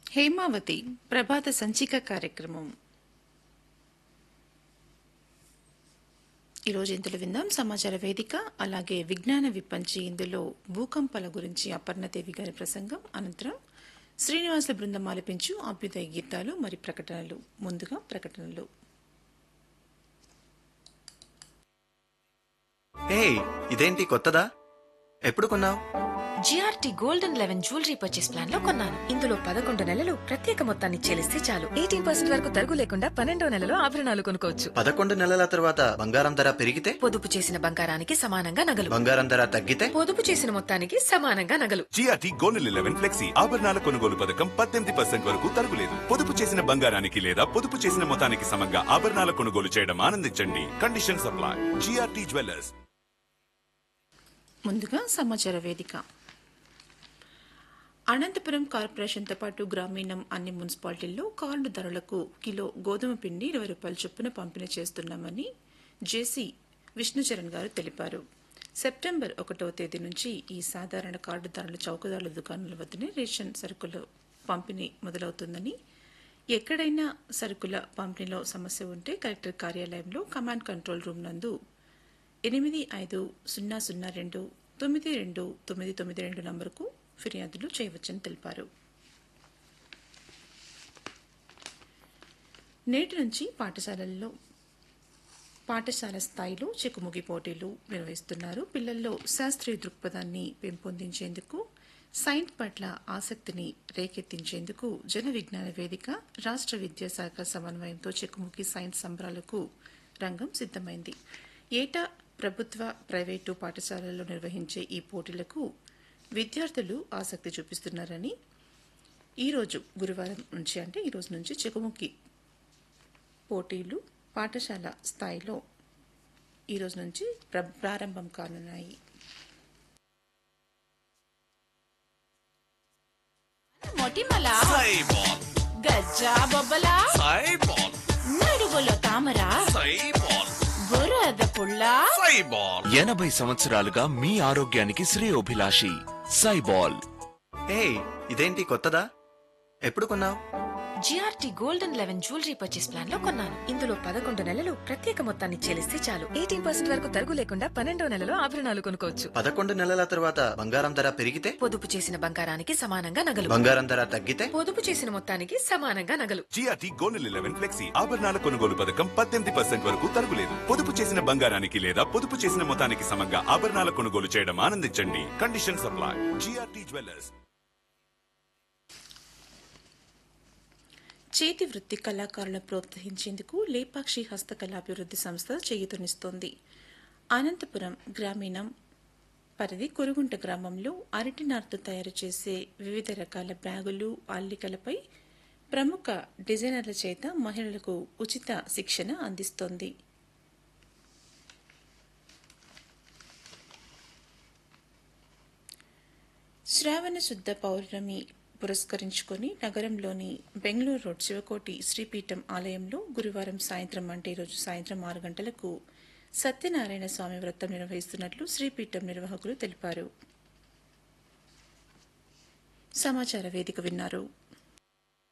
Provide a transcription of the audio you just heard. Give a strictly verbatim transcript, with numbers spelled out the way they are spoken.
హేమావతి ప్రభాత సంచిక కార్యక్రమం. ఈరోజు ఇందులో విందాం సమాచార వేదిక, అలాగే విజ్ఞాన విపంచి. ఇందులో భూకంపాల గురించి అపర్ణదేవి గారి ప్రసంగం, అనంతరం శ్రీనివాసుల బృందం ఆలపించు అభ్యుదయ గీతాలు మరి ప్రకటనలు. ముందుగా ప్రకటనలు. హే, ఇదేంటి కొత్తదా? ఎప్పుడు కొన్నావు? GRT gold and eleven jewellery purchase plan లో కొన్నాను. ఇందులో పదకొండు నెలలు ప్రత్యేక మొత్తాన్ని చెల్లిస్తే చాలు. ఎయిటీన్ పర్సెంట్ వరకు తరుగు లేకుండా పన్నెండో నెలలో ఆభరణాలు కొనుక్కోవచ్చు. పదకొండు నెలల తర్వాత బంగారం ధర పెరిగితే? పొదుపు చేసిన బంగారానికి సమానంగా నగలు. బంగారం ధర తగ్గితే? పొదుపు చేసిన మొత్తానికి సమానంగా నగలు. జిఆర్టీ గోల్డ్ లెవెన్ ఫ్లెక్సీ ఆభరణాల కొనుగోలు పథకం పద్దెనిమిది పర్సెంట్ వరకు తరుగులేదు. పొదుపు చేసిన బంగారానికి లేదా పొదుపు చేసిన మొత్తానికి సమంగా ఆభరణాల కొనుగోలు చేయడం ఆనందించండి. Condition supply. GRT jewellers. ముందుగా సమాచార వేదిక. అనంతపురం కార్పొరేషన్తో పాటు గ్రామీణం అన్ని మున్సిపాలిటీల్లో కార్డు ధరలకు కిలో గోధుమ పిండి ఇరవై రూపాయల చొప్పున పంపిణీ చేస్తున్నామని జేసీ విష్ణుచరణ్ గారు తెలిపారు. సెప్టెంబర్ ఒకటవ తేదీ నుంచి ఈ సాధారణ కార్డు ధరల చౌకదారుల దుకాణాల వద్దనే రేషన్ సరుకుల పంపిణీ మొదలవుతుందని, ఎక్కడైనా సరుకుల పంపిణీలో సమస్య ఉంటే కలెక్టర్ కార్యాలయంలో కమాండ్ కంట్రోల్ రూమ్ నందు ఎనిమిది ఐదు సున్నా సున్నా రెండు తొమ్మిది రెండు తొమ్మిది తొమ్మిది రెండు నంబరుకు ఫిర్యాదులు చేయవచ్చని తెలిపారు. నేటి నుంచి పాఠశాలల్లో పాఠశాల స్థాయిలో చెకుముగి పోటీలు నిర్వహిస్తున్నారు. పిల్లల్లో శాస్త్రీయ దృక్పథాన్ని పెంపొందించేందుకు, సైన్స్ పట్ల ఆసక్తిని రేకెత్తించేందుకు జన విజ్ఞాన వేదిక, రాష్ట్ర విద్యాశాఖ సమన్వయంతో చెకుముగి సైన్స్ సంబరాలకు రంగం సిద్దమైంది. ఏటా ప్రభుత్వ, ప్రైవేటు పాఠశాలల్లో నిర్వహించే ఈ పోటీలకు విద్యార్థులు ఆసక్తి చూపిస్తున్నారని, ఈరోజు గురువారం నుంచి అంటే ఈరోజు నుంచి చెకుముకి పోటీలు పాఠశాల స్థాయిలో ఈరోజు నుంచి ప్రారంభం కానున్నాయి. మొటిమల గజ్జా బొబ్బల నడుగులో తామర బురద పుల్ల. ఎనభై సంవత్సరాలుగా మీ ఆరోగ్యానికి శ్రేయోభిలాషి సైబాల్. హే, ఇదేంటి కొత్తదా? ఎప్పుడు కొన్నావు? GRT gold and eleven jewellery purchase plan లో కొన్నాను. ఇందులో పదకొండు నెలలు ప్రత్యేక మొత్తాన్ని చెల్లిస్తే చాలు. ఎయిటీన్ పర్సెంట్ వరకు తరుగు లేకుండా పన్నెండో నెలలో ఆభరణాలు కొనుక్కోవచ్చు. పదకొండు నెలల తర్వాత బంగారం ధర పెరిగితే? పొదుపు చేసిన బంగారానికి సమానంగా నగలు. బంగారం ధర తగ్గితే? పొదుపు చేసిన మొత్తానికి సమానంగా నగలు. జిఆర్టీ గోల్డ్ లెవెన్ ఫ్లెక్సీ ఆభరణాల కొనుగోలు పథకం పద్దెనిమిది పర్సెంట్ వరకు తరుగులేదు. పొదుపు చేసిన బంగారానికి లేదా పొదుపు చేసిన మొత్తానికి సమంగా ఆభరణాల కొనుగోలు చేయడం ఆనందించండి. Condition supply. GRT jewellers. చేతి వృత్తి కళాకారులను ప్రోత్సహించేందుకు లేపాక్షి హస్తకళాభివృద్ధి సంస్థ చేయూతనిస్తోంది. అనంతపురం గ్రామీణం పరిధి కొరుగుంట గ్రామంలో అరటి నారుతో తయారు చేసే వివిధ రకాల బ్యాగులు, అల్లికలపై ప్రముఖ డిజైనర్ల చేత మహిళలకు ఉచిత శిక్షణ అందిస్తోంది. శ్రావణ శుద్ధ పౌర్ణమి పురస్కరించుకుని నగరంలోని బెంగళూరు రోడ్ శివకోటి శ్రీపీఠం ఆలయంలో గురువారం సాయంత్రం అంటే ఈరోజు సాయంత్రం ఆరు గంటలకు సత్యనారాయణ స్వామి వ్రతం నిర్వహిస్తున్నట్లు శ్రీపీఠం నిర్వాహకులు తెలిపారు. సమాచార వేదిక విన్నారు.